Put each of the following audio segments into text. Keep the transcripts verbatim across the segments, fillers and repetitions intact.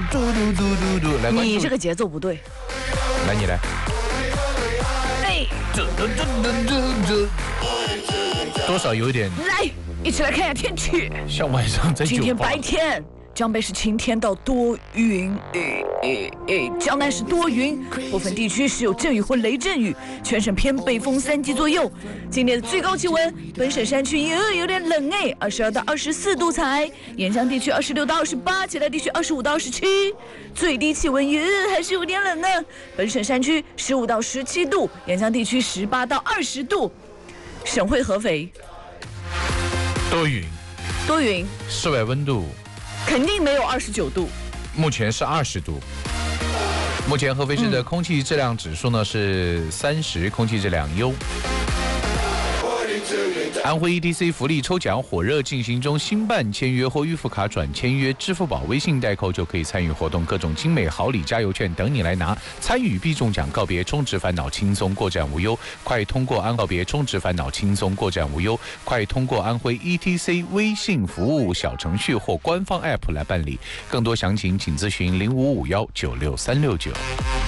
嘟嘟嘟嘟嘟，来关注。 你这个节奏不对。 来，你来。 哎， 嘟嘟嘟嘟嘟嘟，多少有点。 来，一起来看一下天气。 像晚上在酒吧。 今天白天。江北是晴天到多云，诶诶诶，江南是多云，部分地区是有阵雨或雷阵雨，全省偏北风三级左右。今天的最高气温，本省山区也有点冷哎，二十二到二十四度才，沿江地区二十六到二十八，其他地区二十五到二十七。最低气温也还是有点冷呢，本省山区十五到十七度，沿江地区十八到二十度。省会合肥， 多云， 多云， 室外温度。 肯定没有二十九度， 目前是二十度。目前合肥市的空气质量指数呢是三十，空气质量优。安徽 E T C 福利抽奖火热进行中，新办签约或预付卡转签约，支付宝、微信代扣就可以参与活动，各种精美好礼加油券等你来拿，参与必中奖，告别充值烦恼，轻松过站无忧。快通过安告别充值烦恼，轻松过站无忧。快通过安徽 E T C 微信服务小程序或官方 App 来办理，更多详情请咨询零五五幺九六三六九。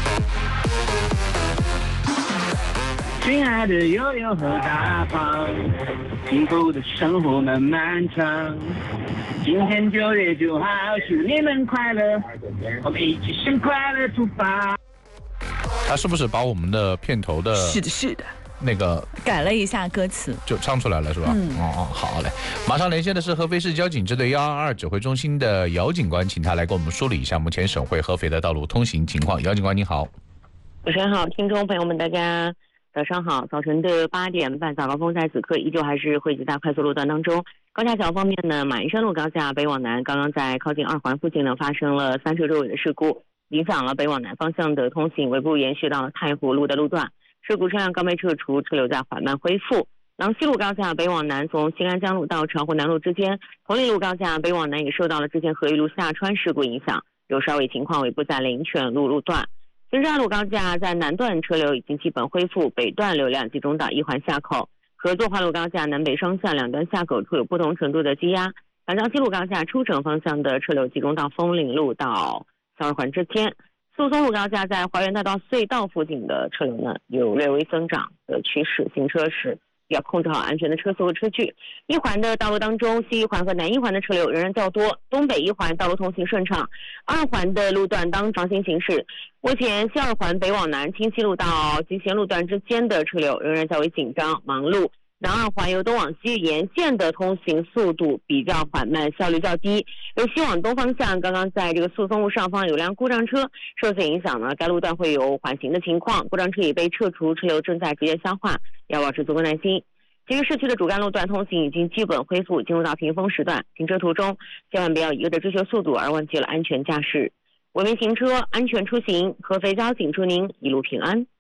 亲爱的悠悠和大方，幸福的生活漫漫长。今天九月九号，祝你们快乐，我们一起向快乐出发。 他是不是把我们的片头的？ 是的，是的。 那个改了一下歌词， 就唱出来了，是吧？ 嗯， 哦哦，好嘞。马上连线的是合肥市交警支队一二二指挥中心的姚警官，请他来给我们梳理一下目前省会合肥的道路通行情况。姚警官，你好。 主持人好，听众朋友们，大家早上好。早晨的八点半，早高峰在此刻依旧还是汇集在快速路段当中。高架桥方面呢，马鞍山路高架北往南，刚刚在靠近二环附近呢发生了三车周围的事故，影响了北往南方向的通行，尾部延续到了太湖路的路段。事故车辆刚被撤除，车流在缓慢恢复。廊西路高架北往南，从新安江路到长湖南路之间，同利路高架北往南也受到了之前合一路下穿事故影响，有稍微情况，尾部在灵泉路路段。新山路高架在南段车流已经基本恢复，北段流量集中到一环下口。合作化路高架南北双向两端下口处有不同程度的积压。港江西路高架出城方向的车流集中到枫林路到小二环之间。宿松路高架在华园大道隧道附近的车流呢有略微增长的趋势，行车时要控制好安全的车速和车距。一环的道路当中，西一环和南一环的车流仍然较多，东北一环道路通行顺畅。二环的路段当常行行驶，目前西二环北往南清溪路到集贤路段之间的车流仍然较为紧张忙碌。南二环由东往西沿线的通行速度比较缓慢，效率较低。由西往东方向，刚刚在这个宿松路上方有辆故障车，受此影响呢，该路段会有缓行的情况。故障车已被撤除，车流正在逐渐消化，要保持足够耐心。其实市区的主干路段通行已经基本恢复，进入到平峰时段，行车途中千万不要一味的追求速度而忘记了安全驾驶。文明行车，安全出行。合肥交警祝您一路平安。